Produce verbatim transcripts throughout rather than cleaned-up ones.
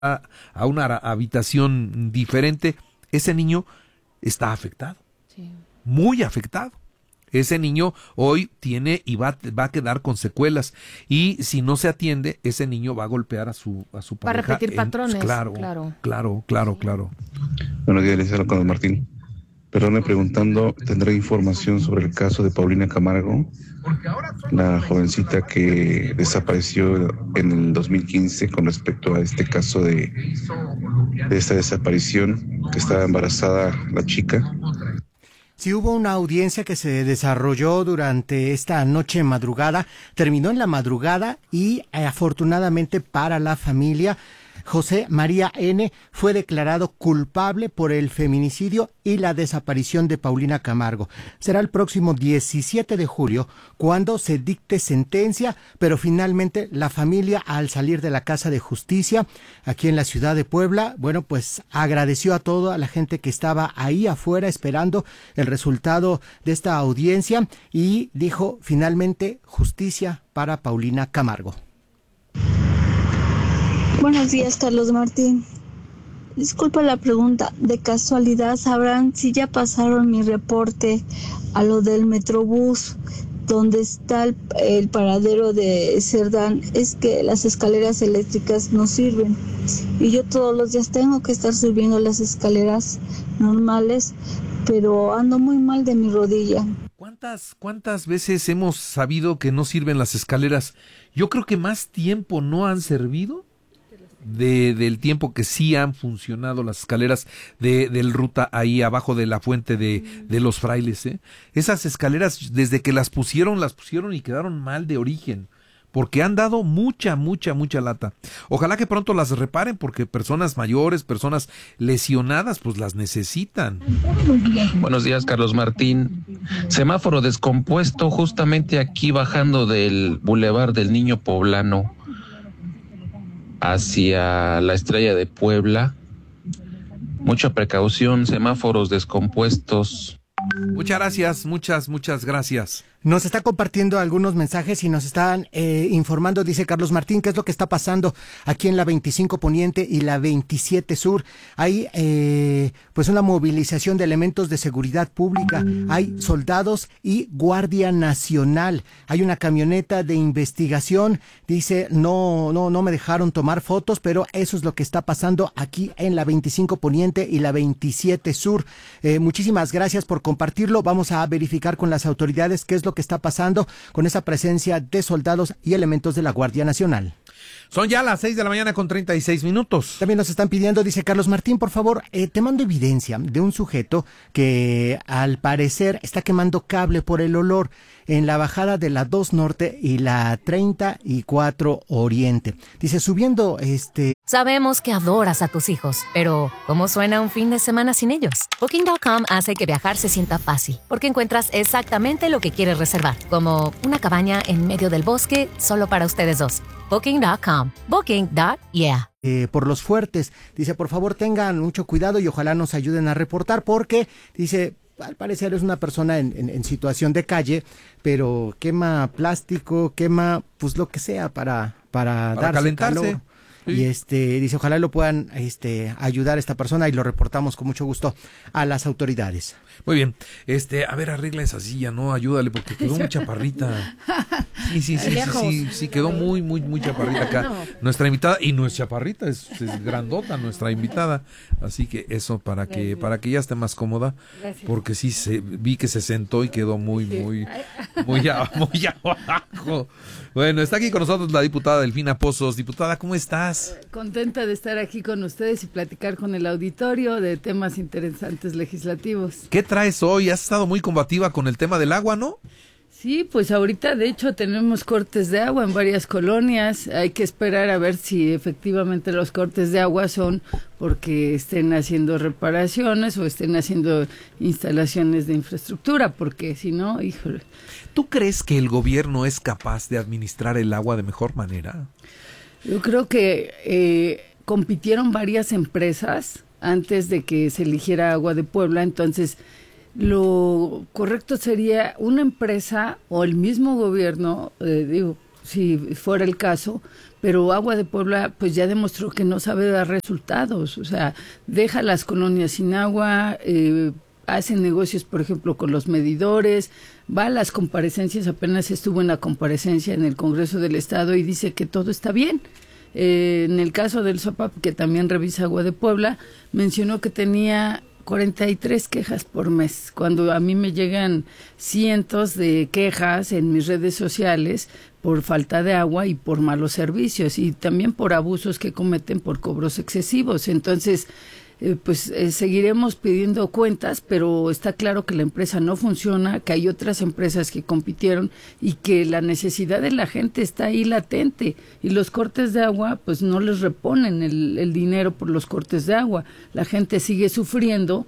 a, a una habitación diferente, ese niño está afectado, sí. Muy afectado. Ese niño hoy tiene y va, va a quedar con secuelas, y si no se atiende, ese niño va a golpear a su a su pareja. Va a repetir patrones. En, claro, claro, claro, claro, claro. Buenos días, les hablo con Martín. Perdone preguntando, ¿tendrá información sobre el caso de Paulina Camargo, la jovencita que desapareció en el dos mil quince con respecto a este caso de, de esta desaparición, que estaba embarazada la chica? Sí, hubo una audiencia que se desarrolló durante esta noche madrugada, terminó en la madrugada y eh, afortunadamente para la familia, José María N. fue declarado culpable por el feminicidio y la desaparición de Paulina Camargo. Será el próximo diecisiete de julio cuando se dicte sentencia, pero finalmente la familia, al salir de la Casa de Justicia aquí en la ciudad de Puebla, bueno, pues agradeció a toda la gente que estaba ahí afuera esperando el resultado de esta audiencia y dijo finalmente justicia para Paulina Camargo. Buenos días, Carlos Martín. Disculpa la pregunta, ¿de casualidad sabrán si ya pasaron mi reporte a lo del Metrobús, donde está el, el paradero de Cerdán? Es que las escaleras eléctricas no sirven y yo todos los días tengo que estar subiendo las escaleras normales, pero ando muy mal de mi rodilla. ¿Cuántas, cuántas veces hemos sabido que no sirven las escaleras? Yo creo que más tiempo no han servido de del tiempo que sí han funcionado las escaleras de del ruta ahí abajo de la fuente de, de los Frailes, ¿eh? Esas escaleras, desde que las pusieron, las pusieron y quedaron mal de origen, porque han dado mucha, mucha, mucha lata. Ojalá que pronto las reparen, porque personas mayores, personas lesionadas, pues las necesitan. Buenos días, Carlos Martín. Semáforo descompuesto justamente aquí bajando del Boulevard del Niño Poblano hacia la Estrella de Puebla. Mucha precaución, semáforos descompuestos. Muchas gracias, muchas, muchas gracias. Nos está compartiendo algunos mensajes y nos están eh, informando, dice Carlos Martín, qué es lo que está pasando aquí en la veinticinco Poniente y la veintisiete Sur. Hay eh, pues una movilización de elementos de seguridad pública, hay soldados y Guardia Nacional, hay una camioneta de investigación, dice, no, no, no me dejaron tomar fotos, pero eso es lo que está pasando aquí en la veinticinco Poniente y la veintisiete Sur. Eh, muchísimas gracias por compartirlo, vamos a verificar con las autoridades qué es lo que está pasando con esa presencia de soldados y elementos de la Guardia Nacional. Son ya las seis de la mañana con treinta y seis minutos. También nos están pidiendo, dice Carlos Martín, por favor, eh, te mando evidencia de un sujeto que al parecer está quemando cable por el olor en la bajada de la dos Norte y la treinta y cuatro Oriente. Dice, subiendo este... Sabemos que adoras a tus hijos, pero ¿cómo suena un fin de semana sin ellos? Booking punto com hace que viajar se sienta fácil, porque encuentras exactamente lo que quieres reservar, como una cabaña en medio del bosque solo para ustedes dos. Booking punto com. Booking. Yeah. Eh, por los fuertes. Dice, por favor tengan mucho cuidado y ojalá nos ayuden a reportar, porque dice, al parecer es una persona en, en, en situación de calle, pero quema plástico, quema pues lo que sea para, para, para darse calentarse. Calor. Sí. Y este dice, ojalá lo puedan este ayudar a esta persona y lo reportamos con mucho gusto a las autoridades. Muy bien. Este, a ver, arregla esa silla, ¿no? Ayúdale, porque quedó muy chaparrita. Sí, sí, sí, sí, sí, sí, quedó muy, muy, muy chaparrita acá. No. Nuestra invitada, y no es chaparrita, es, es grandota nuestra invitada. Así que eso, para que, para que ella esté más cómoda, gracias. Porque sí se, vi que se sentó y quedó muy, muy, muy, a, muy abajo. Bueno, está aquí con nosotros la diputada Delfina Pozos. Diputada, ¿cómo estás? Contenta de estar aquí con ustedes y platicar con el auditorio de temas interesantes legislativos. ¿Qué traes hoy? Has estado muy combativa con el tema del agua, ¿no? Sí, pues ahorita de hecho tenemos cortes de agua en varias colonias. Hay que esperar a ver si efectivamente los cortes de agua son porque estén haciendo reparaciones o estén haciendo instalaciones de infraestructura, porque si no, híjole. ¿Tú crees que el gobierno es capaz de administrar el agua de mejor manera? Yo creo que eh, compitieron varias empresas antes de que se eligiera Agua de Puebla, entonces lo correcto sería una empresa o el mismo gobierno, eh, digo, si fuera el caso, pero Agua de Puebla pues ya demostró que no sabe dar resultados, o sea, deja las colonias sin agua, eh, hacen negocios, por ejemplo, con los medidores, va a las comparecencias, apenas estuvo en la comparecencia en el Congreso del Estado y dice que todo está bien. Eh, en el caso del SOPAP, que también revisa Agua de Puebla, mencionó que tenía cuarenta y tres quejas por mes, cuando a mí me llegan cientos de quejas en mis redes sociales por falta de agua y por malos servicios y también por abusos que cometen por cobros excesivos. Entonces, eh, pues eh, seguiremos pidiendo cuentas, pero está claro que la empresa no funciona, que hay otras empresas que compitieron y que la necesidad de la gente está ahí latente y los cortes de agua pues no les reponen el, el dinero por los cortes de agua. La gente sigue sufriendo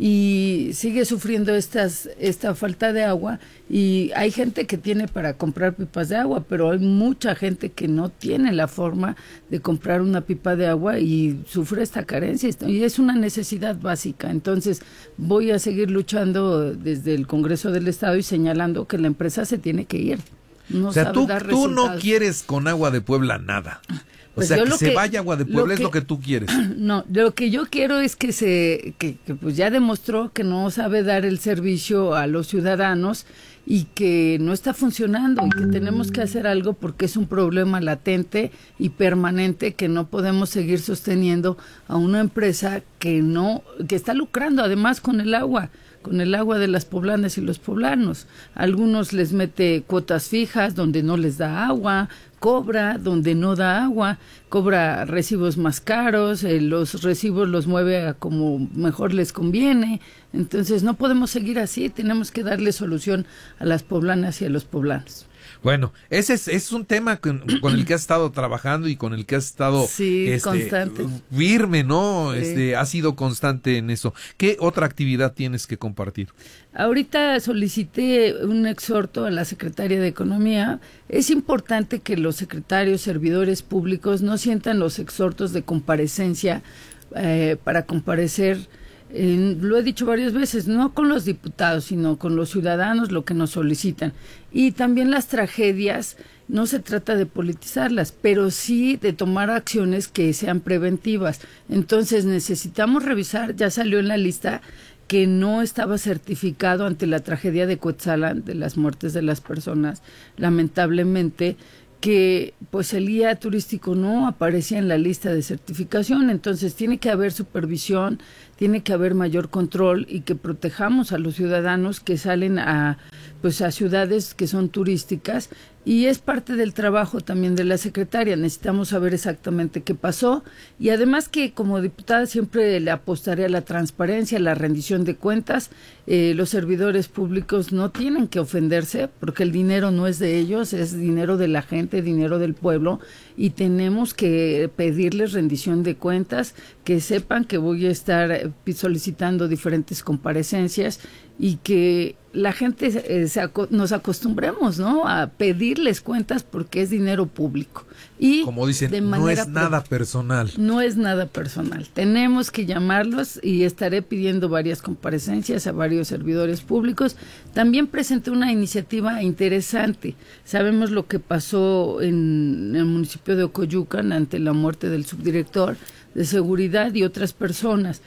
y sigue sufriendo estas esta falta de agua y hay gente que tiene para comprar pipas de agua, pero hay mucha gente que no tiene la forma de comprar una pipa de agua y sufre esta carencia y es una necesidad básica. Entonces voy a seguir luchando desde el Congreso del Estado y señalando que la empresa se tiene que ir. No o sea, sabe tú, dar tú no resultados. quieres con Agua de Puebla nada. O Pues sea, que lo se que- vaya Agua de Puebla lo es que- lo que tú quieres. No, lo que yo quiero es que se, que, que pues ya demostró que no sabe dar el servicio a los ciudadanos y que no está funcionando y que tenemos que hacer algo porque es un problema latente y permanente que no podemos seguir sosteniendo a una empresa que no, que está lucrando además con el agua, con el agua de las poblanas y los poblanos. Algunos les mete cuotas fijas donde no les da agua, cobra donde no da agua, cobra recibos más caros, eh, los recibos los mueve a como mejor les conviene. Entonces no podemos seguir así, tenemos que darle solución a las poblanas y a los poblanos. Bueno, ese es, es un tema con, con el que has estado trabajando y con el que has estado Sí, este, constante. firme, ¿no? Sí. Este, has sido constante en eso. ¿Qué otra actividad tienes que compartir? Ahorita solicité un exhorto a la Secretaria de Economía. Es importante que los secretarios, servidores públicos no sientan los exhortos de comparecencia eh, para comparecer. Eh, lo he dicho varias veces, no con los diputados, sino con los ciudadanos, lo que nos solicitan. Y también las tragedias, no se trata de politizarlas, pero sí de tomar acciones que sean preventivas. Entonces necesitamos revisar, ya salió en la lista, que no estaba certificado ante la tragedia de Cuetzalan, de las muertes de las personas, lamentablemente, que pues el guía turístico no aparecía en la lista de certificación, entonces tiene que haber supervisión, tiene que haber mayor control y que protejamos a los ciudadanos que salen a pues a ciudades que son turísticas y es parte del trabajo también de la secretaria. Necesitamos saber exactamente qué pasó y además que como diputada siempre le apostaré a la transparencia, a la rendición de cuentas. Eh, los servidores públicos no tienen que ofenderse porque el dinero no es de ellos, es dinero de la gente, dinero del pueblo y tenemos que pedirles rendición de cuentas, que sepan que voy a estar eh, solicitando diferentes comparecencias y que la gente eh, se aco- nos acostumbremos, ¿no?, a pedirles cuentas porque es dinero público. Y Como dicen, de no manera es nada pre- personal. No es nada personal. Tenemos que llamarlos y estaré pidiendo varias comparecencias a varios servidores públicos. También presenté una iniciativa interesante. Sabemos lo que pasó en el municipio de Ocoyucan ante la muerte del subdirector de seguridad y otras personas.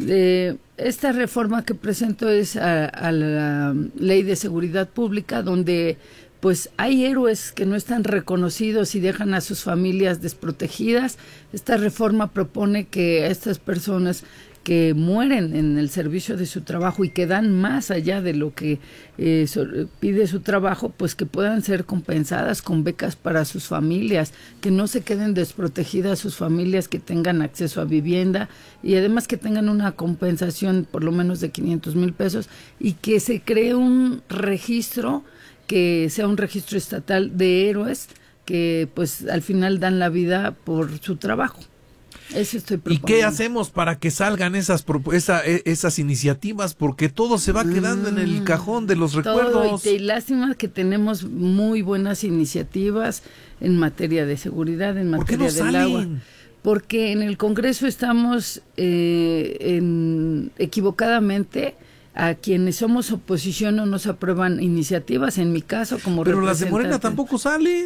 De esta reforma que presento es a, a la ley de seguridad pública, donde pues hay héroes que no están reconocidos y dejan a sus familias desprotegidas. Esta reforma propone que a estas personas que mueren en el servicio de su trabajo y que dan más allá de lo que eh, so, pide su trabajo, pues que puedan ser compensadas con becas para sus familias, que no se queden desprotegidas sus familias, que tengan acceso a vivienda y además que tengan una compensación por lo menos de quinientos mil pesos y que se cree un registro, que sea un registro estatal de héroes que pues al final dan la vida por su trabajo. Eso estoy ¿Y proponiendo. qué hacemos para que salgan esas propu- esa, e- esas iniciativas? Porque todo se va quedando en el cajón de los Todo, recuerdos. y, te- y lástima que tenemos muy buenas iniciativas en materia de seguridad, en ¿Por qué materia no del salen? agua. Porque en el Congreso estamos eh, en, equivocadamente, a quienes somos oposición no nos aprueban iniciativas, en mi caso como Pero las de representante. Morena tampoco salen.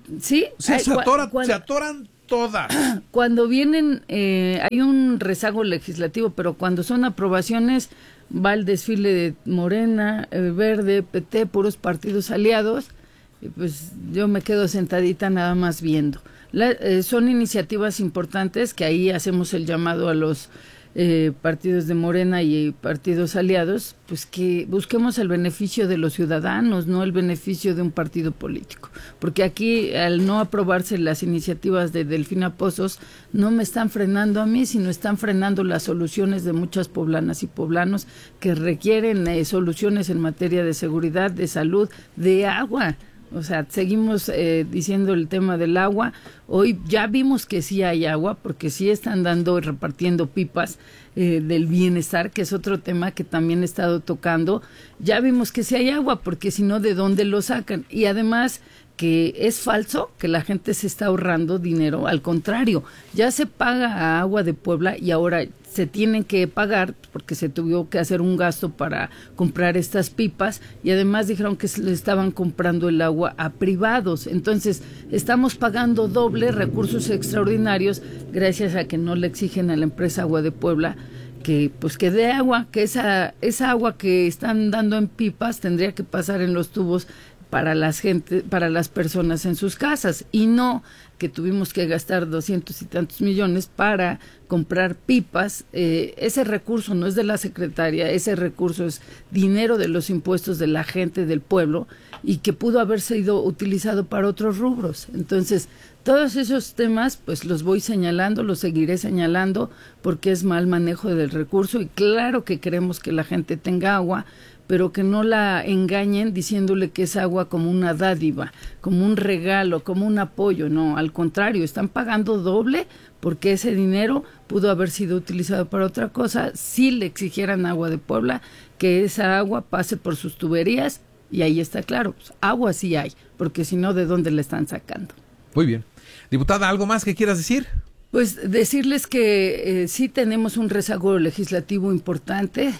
Sí. Se, Ay, se, atoran, cuando, se atoran todas. Cuando vienen, eh, hay un rezago legislativo, pero cuando son aprobaciones, va el desfile de Morena, eh, Verde, P T, puros partidos aliados, y pues yo me quedo sentadita nada más viendo. La, eh, son iniciativas importantes que ahí hacemos el llamado a los eh, partidos de Morena y partidos aliados, pues que busquemos el beneficio de los ciudadanos, no el beneficio de un partido político, porque aquí al no aprobarse las iniciativas de Delfina Pozos no me están frenando a mí, sino están frenando las soluciones de muchas poblanas y poblanos que requieren eh, soluciones en materia de seguridad, de salud, de agua. O sea, seguimos eh, diciendo el tema del agua. Hoy ya vimos que sí hay agua, porque sí están dando y repartiendo pipas eh, del bienestar, que es otro tema que también he estado tocando. Ya vimos que sí hay agua, porque si no, ¿de dónde lo sacan? Y además que es falso que la gente se está ahorrando dinero, al contrario, ya se paga a Agua de Puebla y ahora se tienen que pagar porque se tuvo que hacer un gasto para comprar estas pipas y además dijeron que se le estaban comprando el agua a privados, entonces estamos pagando doble recursos extraordinarios gracias a que no le exigen a la empresa Agua de Puebla que pues que dé agua, que esa, esa agua que están dando en pipas tendría que pasar en los tubos para las gente, para las personas en sus casas y no que tuvimos que gastar doscientos y tantos millones para comprar pipas. Eh, ese recurso no es de la secretaria, ese recurso es dinero de los impuestos de la gente del pueblo y que pudo haber sido utilizado para otros rubros. Entonces, todos esos temas pues los voy señalando, los seguiré señalando porque es mal manejo del recurso y claro que queremos que la gente tenga agua, pero que no la engañen diciéndole que es agua como una dádiva, como un regalo, como un apoyo. No, al contrario, están pagando doble porque ese dinero pudo haber sido utilizado para otra cosa si le exigieran Agua de Puebla que esa agua pase por sus tuberías y ahí está claro, pues, agua sí hay, porque si no, ¿de dónde le están sacando? Muy bien. Diputada, ¿algo más que quieras decir? Pues decirles que eh, sí tenemos un rezago legislativo importante,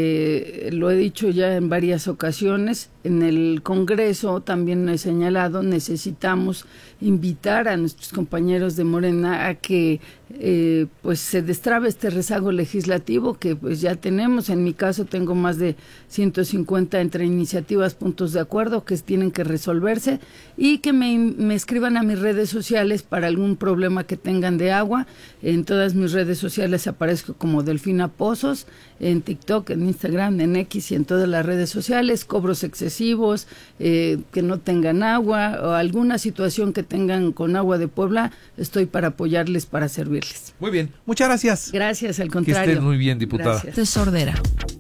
que lo he dicho ya en varias ocasiones. En el Congreso también he señalado, necesitamos invitar a nuestros compañeros de Morena a que eh, pues se destrabe este rezago legislativo que pues ya tenemos. En mi caso tengo más de ciento cincuenta entre iniciativas, puntos de acuerdo que tienen que resolverse y que me, me escriban a mis redes sociales para algún problema que tengan de agua. En todas mis redes sociales aparezco como Delfina Pozos, en TikTok, en Instagram, en X y en todas las redes sociales. Cobros excesivos, eh, que no tengan agua o alguna situación que tengan con Agua de Puebla, estoy para apoyarles, para servirles. Muy bien, muchas gracias. Gracias, al contrario. Que estés muy bien, diputada. Gracias. Sordera.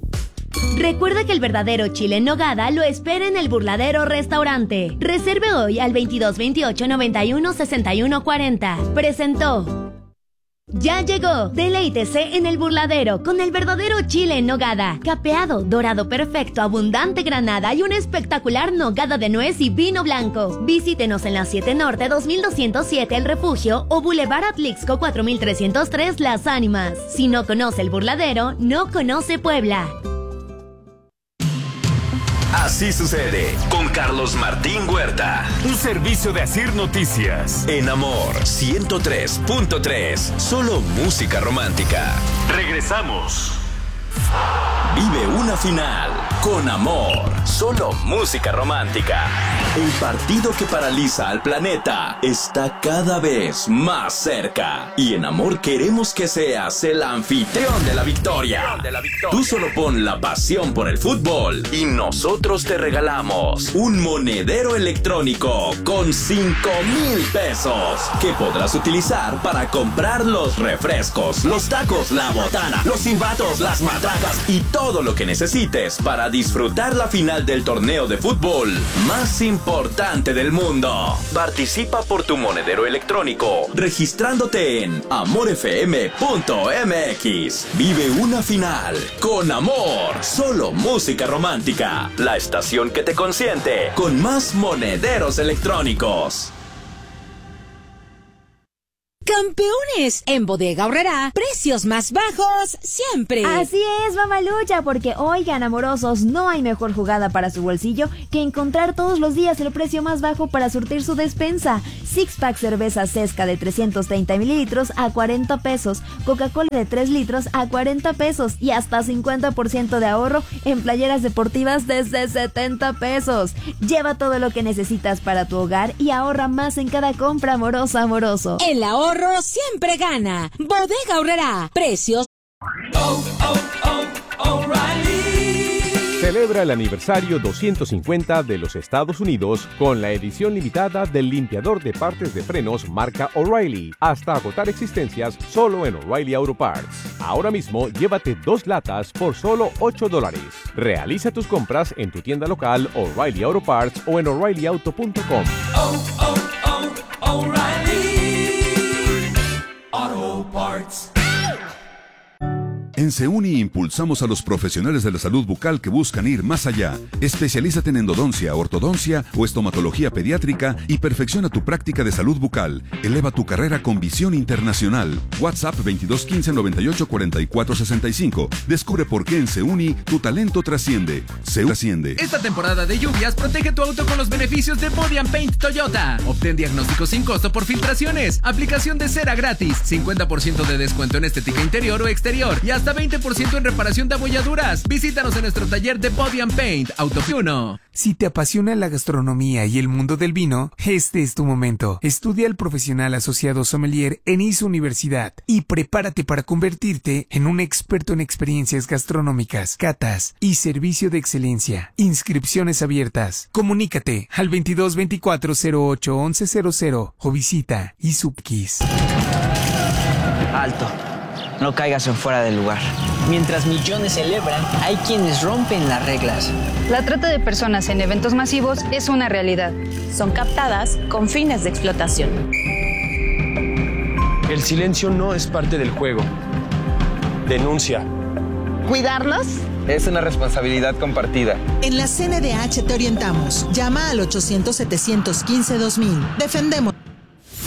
Recuerda que el verdadero chile en nogada lo espera en el Burladero Restaurante. Reserve hoy al veintidós veintiocho noventa y uno sesenta y uno cuarenta. Presentó. Ya llegó, deleítese en el Burladero con el verdadero chile en nogada, capeado, dorado perfecto, abundante granada y una espectacular nogada de nuez y vino blanco. Visítenos en la siete Norte dos mil doscientos siete El Refugio o Boulevard Atlixco cuatro mil trescientos tres Las Ánimas. Si no conoce el Burladero, no conoce Puebla. Así sucede con Carlos Martín Huerta. Un servicio de Asir Noticias. En Amor ciento tres punto tres. Solo música romántica. Regresamos. Vive una final con Amor. Solo música romántica. El partido que paraliza al planeta está cada vez más cerca. Y en Amor queremos que seas el anfitrión de la victoria. Tú solo pon la pasión por el fútbol y nosotros te regalamos un monedero electrónico con cinco mil pesos que podrás utilizar para comprar los refrescos, los tacos, la botana, los silbatos, las matracas y todo lo que necesites para disfrutar la final del torneo de fútbol más importante del mundo. Participa por tu monedero electrónico registrándote en amor f m punto m x. Vive una final con Amor. Solo música romántica. La estación que te consiente con más monederos electrónicos. Campeones, en Bodega Aurrerá, precios más bajos siempre. Así es, mamalucha, porque oigan, amorosos, no hay mejor jugada para su bolsillo que encontrar todos los días el precio más bajo para surtir su despensa. Six Pack cerveza Sesca de trescientos treinta mililitros a cuarenta pesos, Coca-Cola de tres litros a cuarenta pesos y hasta cincuenta por ciento de ahorro en playeras deportivas desde setenta pesos. Lleva todo lo que necesitas para tu hogar y ahorra más en cada compra, amoroso, amoroso. El ahorro siempre gana. Bodega Aurrerá. Precios. Oh, oh, oh, O'Reilly. Celebra el aniversario doscientos cincuenta de los Estados Unidos con la edición limitada del limpiador de partes de frenos marca O'Reilly, hasta agotar existencias solo en O'Reilly Auto Parts. Ahora mismo llévate dos latas por solo ocho dólares. Realiza tus compras en tu tienda local O'Reilly Auto Parts o en O'Reilly Auto punto com. Oh, oh, oh, O'Reilly Auto Parts. En Seuni impulsamos a los profesionales de la salud bucal que buscan ir más allá. Especialízate en endodoncia, ortodoncia o estomatología pediátrica y perfecciona tu práctica de salud bucal. Eleva tu carrera con visión internacional. WhatsApp veintidós quince noventa y ocho cuarenta y cuatro sesenta y cinco. Descubre por qué en Seuni tu talento trasciende. Se trasciende. Esta temporada de lluvias protege tu auto con los beneficios de Body and Paint Toyota. Obtén diagnóstico sin costo por filtraciones, aplicación de cera gratis, cincuenta por ciento de descuento en estética interior o exterior y hasta veinte por ciento en reparación de abolladuras. Visítanos en nuestro taller de Body and Paint Auto uno. Si te apasiona la gastronomía y el mundo del vino, este es tu momento. Estudia el profesional asociado sommelier en I S Universidad y prepárate para convertirte en un experto en experiencias gastronómicas, catas y servicio de excelencia. Inscripciones abiertas. Comunícate al veintidós veinticuatro cero ocho once cero cero o visita isupquis. Alto. No caigas en fuera del lugar. Mientras millones celebran, hay quienes rompen las reglas. La trata de personas en eventos masivos es una realidad. Son captadas con fines de explotación. El silencio no es parte del juego. Denuncia. ¿Cuidarlos? Es una responsabilidad compartida. En la C N D H te orientamos. Llama al ochocientos setecientos quince dos mil. Defendemos.